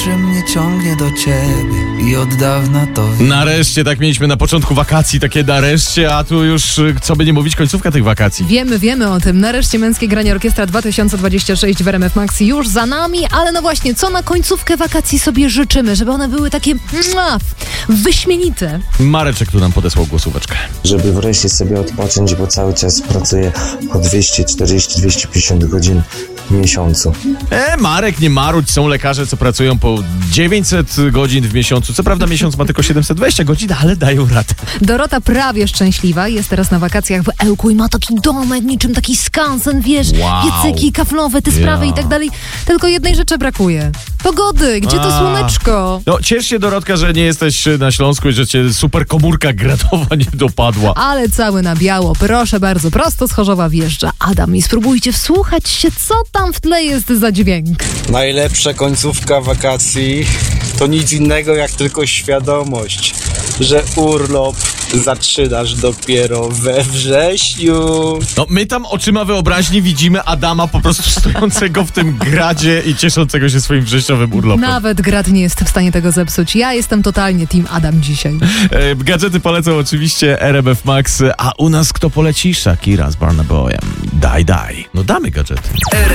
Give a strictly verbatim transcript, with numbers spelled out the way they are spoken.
że mnie ciągnie do ciebie i od dawna to wiem. Nareszcie, tak mieliśmy na początku wakacji, takie nareszcie, a tu już, co by nie mówić, końcówka tych wakacji. Wiemy, wiemy o tym. Nareszcie Męskie Granie Orkiestra dwa tysiące dwadzieścia sześć w R M F Max już za nami, ale no właśnie, co na końcówkę wakacji sobie życzymy, żeby one były takie mua, wyśmienite. Mareczek tu nam podesłał głosóweczkę. Żeby wreszcie sobie odpocząć, bo cały czas pracuję po dwieście czterdzieści do dwieście pięćdziesiąt godzin w miesiącu. E, Marek, nie marudź, są lekarze, co pracują po dziewięćset godzin w miesiącu. Co prawda miesiąc ma tylko siedemset dwadzieścia godzin, ale dają radę. Dorota prawie szczęśliwa, jest teraz na wakacjach w Ełku i ma taki domek, niczym taki skansen, wiesz, Wow. piecyki kaflowe, te sprawy Ja. i tak dalej. Tylko jednej rzeczy brakuje. Pogody, gdzie to A. słoneczko? No, ciesz się, Dorotka, że nie jesteś na Śląsku i że cię super komórka gradowa nie dopadła. Ale cały na biało, proszę bardzo, prosto z Chorzowa wjeżdża Adam i spróbujcie wsłuchać się, co tam w tle jest za dźwięk. Najlepsza końcówka wakacji to nic innego jak tylko świadomość, że urlop zaczynasz dopiero we wrześniu. No, my tam oczyma wyobraźni widzimy Adama po prostu stojącego w tym gradzie i cieszącego się swoim wrześniowym urlopem. Nawet grad nie jest w stanie tego zepsuć. Ja jestem totalnie team Adam dzisiaj. E, gadżety polecą oczywiście R M F Max, a u nas kto poleci? Shakira z Burna Boyem. Daj, daj. No damy gadżety. R